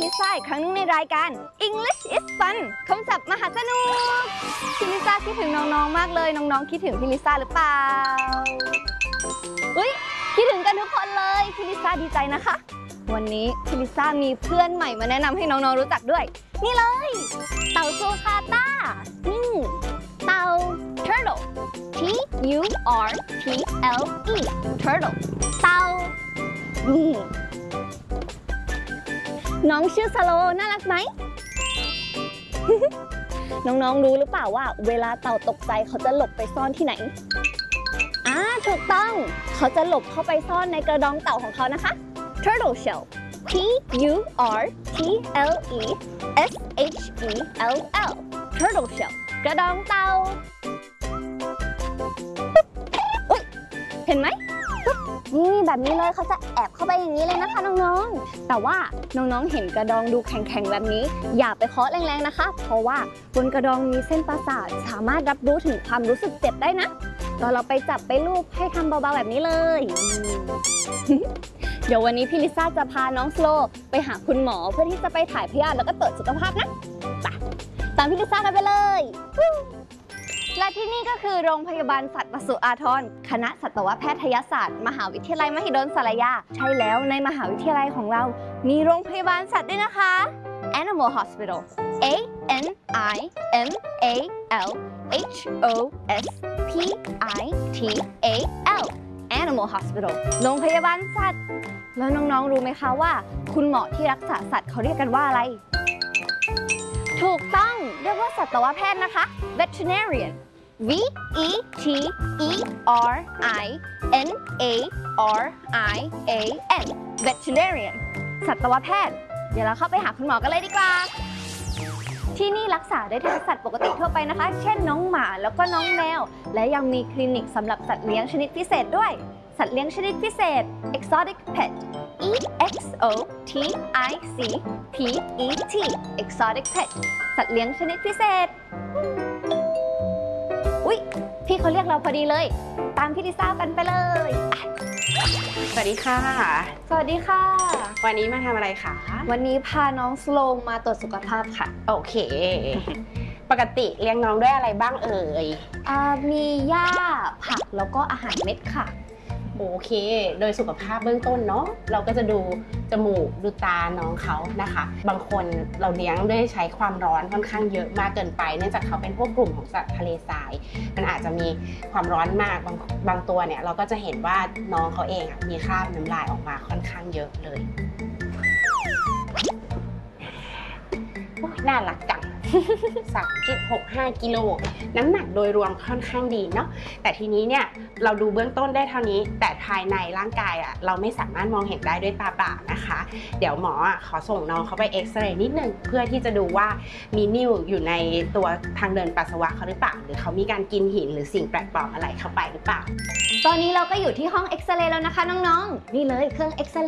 ลิซ่าอีกครั้งนึงในรายการ English is Fun คำศัพท์มหาสนุกพี่ลิซ่าคิดถึงน้องๆมากเลยน้องๆคิดถึงพี่ลิซ่าหรือเปล่าคิดถึงกันทุกคนเลยพี่ลิซ่าดีใจนะคะวันนี้พี่ลิซ่ามีเพื่อนใหม่มาแนะนำให้น้องๆรู้จักด้วยนี่เลยเต่าซูคาต้าเต่า turtle T U R T L E turtle เต่าน้องชื่อสโลน่ารักไหม น้องๆรู้หรือเปล่าว่าเวลาเต่าตกใจเขาจะหลบไปซ่อนที่ไหนถูกต้องเขาจะหลบเข้าไปซ่อนในกระดองเต่าของเขานะคะ turtle shell T U R T L E S H E L L turtle shell กระดองเต่าเห็นไหมนี่แบบนี้เลยเขาจะแอบเข้าไปอย่างนี้เลยนะคะน้องๆแต่ว่าน้องๆเห็นกระดองดูแข็งๆแบบนี้อย่าไปเคาะแรงๆนะคะเพราะว่าบนกระดองมีเส้นประสาทสามารถรับรู้ถึงความรู้สึกเจ็บได้นะตอนเราไปจับไปลูบให้ทำเบาๆแบบนี้เลย เดี๋ยววันนี้พี่ลิซ่าจะพาน้องสโลไปหาคุณหมอเพื่อที่จะไปถ่ายพยาธิแล้วก็ตรวจสุขภาพนะตามพี่ลิซ่ากันไปเลยและที่นี่ก็คือโรงพยาบาลสัตว์ปศุอาทรคณะสัตวแพทยศาสตร์มหาวิทยาลัยมหิดลสารยาใช่แล้วในมหาวิทยาลัยของเรามีโรงพยาบาลสัตว์ด้วยนะคะ Animal Hospital A N I M A L H O S P I T A L Animal Hospital โรงพยาบาลสัตว์แล้วน้องๆรู้ไหมคะว่าคุณหมอที่รักษาสัตว์เขาเรียกกันว่าอะไรถูกต้องเรียกว่าสัตวแพทย์นะคะ veterinarian V E T E R I N A R I A N veterinarian สัตวแพทย์เดี๋ยวเราเข้าไปหาคุณหมอกันเลยดีกว่าที่นี่รักษาได้ทั้งสัตว์ปกติทั่วไปนะคะเช่นน้องหมาแล้วก็น้องแมวและยังมีคลินิกสำหรับสัตว์เลี้ยงชนิดพิเศษด้วยสัตว์เลี้ยงชนิดพิเศษ exotic pet E X O T I C P E T exotic pet สัตว์เลี้ยงชนิดพิเศษพี่เขาเรียกเราพอดีเลยตามพี่ลิซ่ากันไปเลยสวัสดีค่ะสวัสดีค่ะวันนี้มาทำอะไรคะวันนี้พาน้องสโลมาตรวจสุขภาพค่ะโอเคปกติเลี้ยงน้องด้วยอะไรบ้างเอ่ยมีหญ้าผักแล้วก็อาหารเม็ดค่ะโอเคโดยสุขภาพเบื้องต้นเนาะเราก็จะดูจมูกดูตาน้องเขานะคะบางคนเราเลี้ยงด้วยใช้ความร้อนค่อนข้างเยอะมากเกินไปเนื่องจากเขาเป็นพวกกลุ่มของสัตว์ทะเลทรายมันอาจจะมีความร้อนมากบางตัวเนี่ยเราก็จะเห็นว่าน้องเขาเองมีคราบน้ำลายออกมาค่อนข้างเยอะเลยน่ารักจัง 3.65 กิโลน้ำหนักโดยรวมค่อนข้างดีเนาะแต่ทีนี้เนี่ยเราดูเบื้องต้นได้เท่านี้แต่ภายในร่างกายเราไม่สามารถมองเห็นได้ด้วยตาเปล่านะคะเดี๋ยวหมอขอส่งน้องเขาไปเอ็กซเรย์นิดนึงเพื่อที่จะดูว่ามีนิ่วอยู่ในตัวทางเดินปัสสาวะเขาหรือเปล่าหรือเขามีการกินหินหรือสิ่งแปลกปลอมอะไรเข้าไปหรือเปล่าตอนนี้เราก็อยู่ที่ห้องเอ็กซเรย์แล้วนะคะน้องๆนี่เลยเครื่องเอ็กซเรย์